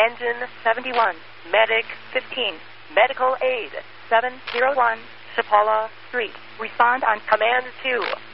Engine 71, Medic 15, Medical Aid 701, Chapala Street. Respond on Command 2.